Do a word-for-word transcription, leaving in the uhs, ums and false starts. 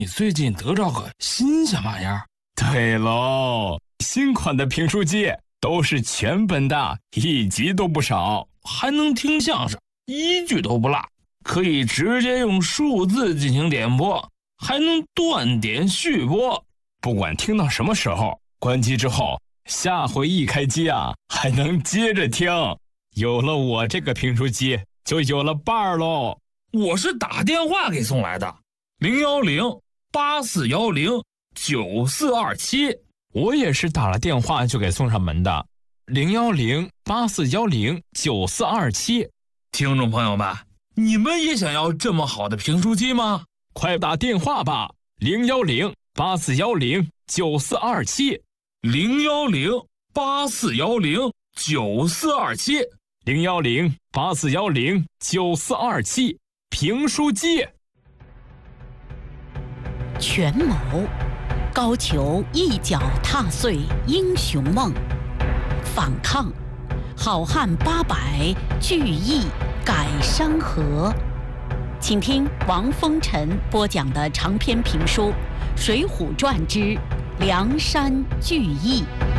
你最近得着个新鲜玩意儿？ 对喽，新款的评书机都是全本的，一集都不少， 还能听相声，一句都不落，可以直接用数字进行点播，还能断点续播。 不管听到什么时候，关机之后，下回一开机啊，还能接着听。有了我这个评书机，就有了伴儿喽。 我是打电话给送来的，零幺零八四幺零九四二七。 我也是打了电话就给送上门的，零幺零八四幺零九四二七。 听众朋友们，你们也想要这么好的评书机吗？ 快打电话吧，零幺零八四幺零九四二七， 零幺零八四幺零九四二七， 零幺零八四幺零九四二七。评书机。 权谋，高俅一脚踏碎英雄梦；反抗，好汉八百聚义改山河。请听王风尘播讲的长篇评书《水浒传之梁山聚义》。